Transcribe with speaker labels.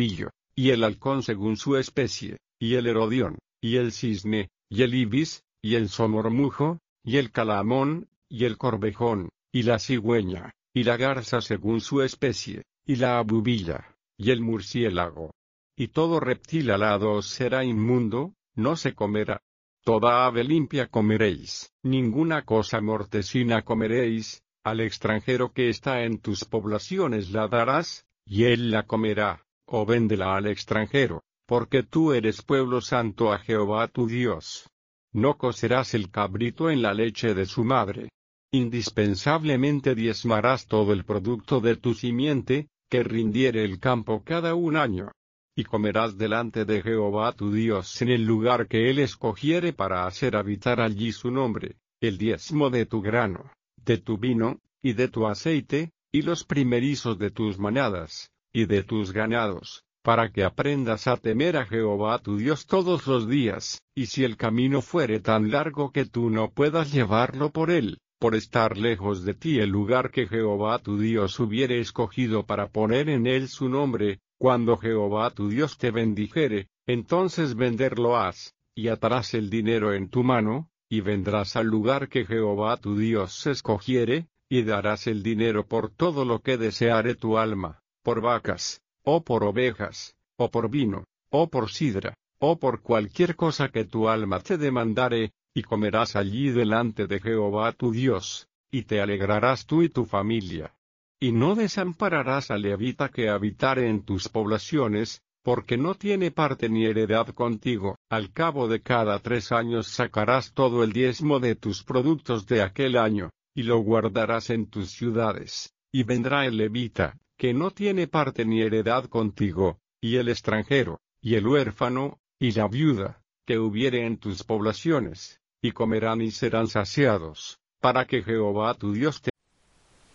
Speaker 1: pillo, y el halcón según su especie, y el herodión, y el cisne, y el ibis, y el somormujo, y el calamón, y el corvejón, y la cigüeña, y la garza según su especie, y la abubilla, y el murciélago. Y todo reptil alado os será inmundo, no se comerá. Toda ave limpia comeréis, ninguna cosa mortecina comeréis, al extranjero que está en tus poblaciones la darás, y él la comerá, o véndela al extranjero, porque tú eres pueblo santo a Jehová tu Dios. No cocerás el cabrito en la leche de su madre. Indispensablemente diezmarás todo el producto de tu simiente, que rindiere el campo cada un año. Y comerás delante de Jehová tu Dios en el lugar que él escogiere para hacer habitar allí su nombre, el diezmo de tu grano, de tu vino, y de tu aceite, y los primerizos de tus manadas, y de tus ganados, para que aprendas a temer a Jehová tu Dios todos los días, y si el camino fuere tan largo que tú no puedas llevarlo por él, por estar lejos de ti el lugar que Jehová tu Dios hubiere escogido para poner en él su nombre, cuando Jehová tu Dios te bendijere, entonces venderlo has, y atarás el dinero en tu mano, y vendrás al lugar que Jehová tu Dios escogiere, y darás el dinero por todo lo que deseare tu alma, por vacas, o por ovejas, o por vino, o por sidra, o por cualquier cosa que tu alma te demandare, y comerás allí delante de Jehová tu Dios, y te alegrarás tú y tu familia. Y no desampararás al levita que habitare en tus poblaciones, porque no tiene parte ni heredad contigo. Al cabo de cada 3 años sacarás todo el diezmo de tus productos de aquel año, y lo guardarás en tus ciudades. Y vendrá el levita, que no tiene parte ni heredad contigo, y el extranjero, y el huérfano, y la viuda, que hubiere en tus poblaciones, y comerán y serán saciados, para que Jehová tu Dios te